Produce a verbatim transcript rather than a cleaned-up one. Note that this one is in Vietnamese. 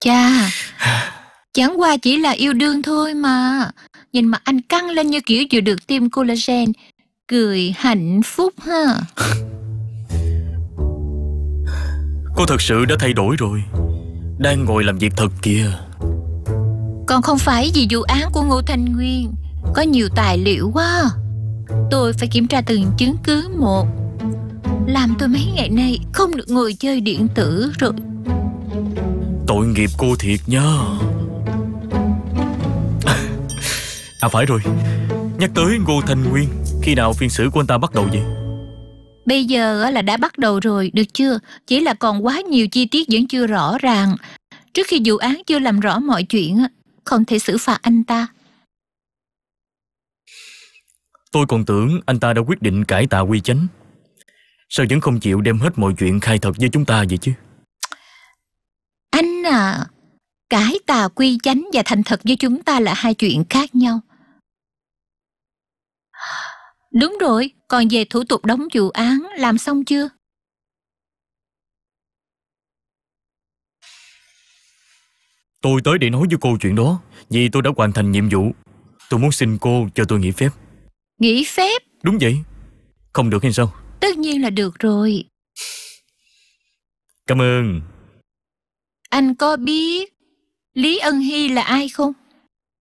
Cha, chẳng qua chỉ là yêu đương thôi mà. Nhìn mặt anh căng lên như kiểu vừa được tiêm collagen. Cười hạnh phúc ha. Cô thật sự đã thay đổi rồi. Đang ngồi làm việc thật kìa. Còn không phải vì vụ án của Ngô Thanh Nguyên. Có nhiều tài liệu quá. Tôi phải kiểm tra từng chứng cứ một. Làm tôi mấy ngày nay không được ngồi chơi điện tử rồi. Tội nghiệp cô thiệt nha. À phải rồi, nhắc tới Ngô Thanh Nguyên, khi nào phiên xử của anh ta bắt đầu vậy? Bây giờ là đã bắt đầu rồi, được chưa? Chỉ là còn quá nhiều chi tiết vẫn chưa rõ ràng. Trước khi vụ án chưa làm rõ mọi chuyện, không thể xử phạt anh ta. Tôi còn tưởng anh ta đã quyết định cải tà quy chánh. Sao vẫn không chịu đem hết mọi chuyện khai thật với chúng ta vậy chứ? Anh à, cải tà quy chánh và thành thật với chúng ta là hai chuyện khác nhau. Đúng rồi, còn về thủ tục đóng vụ án làm xong chưa? Tôi tới để nói với cô chuyện đó, vì tôi đã hoàn thành nhiệm vụ. Tôi muốn xin cô cho tôi nghỉ phép. Nghỉ phép? Đúng vậy. Không được hay sao? Tất nhiên là được rồi. Cảm ơn. Anh có biết Lý Ân Hy là ai không?